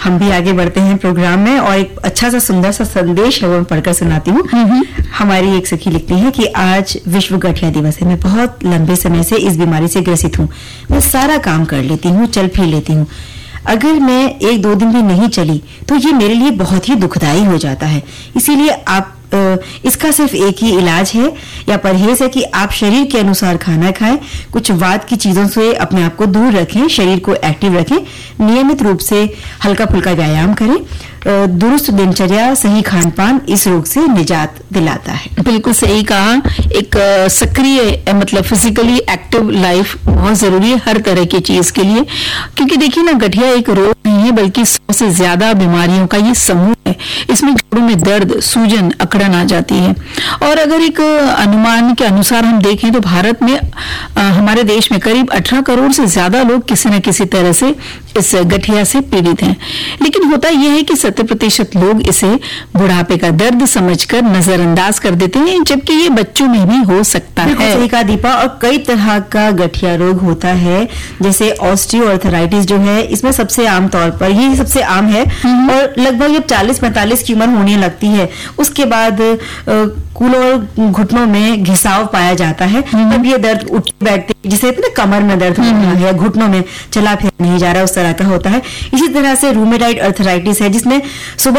हम भी आगे बढ़ते हैं प्रोग्राम में और एक अच्छा सा सुंदर सा संदेश है वो मैं पढ़कर सुनाती हूँ। हमारी एक सखी लिखती है कि आज विश्व गठिया दिवस है। मैं बहुत लंबे समय से इस बीमारी से ग्रसित हूँ। मैं सारा काम कर लेती हूँ, चल फिर लेती हूँ। अगर मैं 1-2 दिन भी नहीं चली तो ये मेरे लिए बहुत ही दुखदाई हो जाता है। इसीलिए आप इसका सिर्फ एक ही इलाज है या परहेज है कि आप शरीर के अनुसार खाना खाएं, कुछ वात की चीजों से अपने आप को दूर रखें, शरीर को एक्टिव रखें, नियमित रूप से हल्का फुल्का व्यायाम करें। दुरुस्त दिनचर्या, सही खान पान इस रोग से निजात दिलाता है। बिल्कुल सही कहा। एक सक्रिय मतलब फिजिकली एक्टिव लाइफ बहुत जरूरी है हर तरह की चीज के लिए, क्योंकि देखिए ना, गठिया एक रोग नहीं है बल्कि 100 से ज्यादा बीमारियों का ये समूह है। इसमें जोड़ों में दर्द, सूजन, अकड़न आ जाती है। और अगर एक अनुमान के अनुसार हम देखें तो भारत में हमारे देश में करीब 18 करोड़ से ज्यादा लोग किसी न किसी तरह से इस गठिया से पीड़ित हैं। लेकिन होता यह है कि 70% लोग इसे बुढ़ापे का दर्द समझकर नजरअंदाज कर देते हैं, जबकि ये बच्चों में भी हो सकता है। सही कहा दीपा। और कई तरह का गठिया रोग होता है, जैसे ऑस्टियोआर्थराइटिस जो है, इसमें सबसे आम तौर पर ये सबसे आम है और लगभग जब 40-45 की उम्र होने लगती है उसके बाद कूल्हों और घुटनों में घिसाव पाया जाता है। तब ये दर्द उठ बैठते, जिसे इतने कमर में दर्द होता है, घुटनों में चला फिर नहीं जा रहा, उस तरह का होता है। इसी तरह से रूमेटॉइड अर्थराइटिस है, जिसमें सुबह